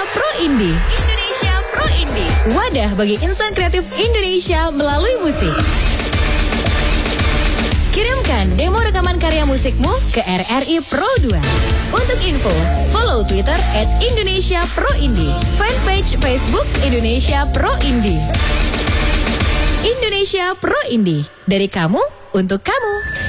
Pro Indie. Indonesia Pro Indie. Wadah bagi insan kreatif Indonesia melalui musik. Kirimkan demo rekaman karya musikmu ke RRI Pro 2. Untuk info, follow Twitter @IndonesiaProIndie, fanpage Facebook Indonesia Pro Indie. Indonesia Pro Indie, dari kamu untuk kamu.